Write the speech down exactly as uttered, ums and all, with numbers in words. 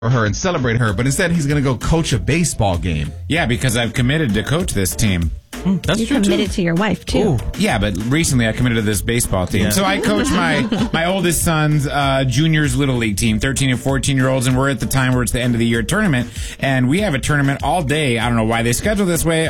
for her and celebrate her, but instead he's going to go coach a baseball game. Yeah, because I've committed to coach this team. Mm, that's you true committed too. to your wife too. Ooh, yeah, but recently I committed to this baseball team. Yeah. So I coach my my oldest son's uh, juniors little league team, thirteen and fourteen year olds, and we're at the time where it's the end of the year tournament, and we have a tournament all day. I don't know why they schedule this way.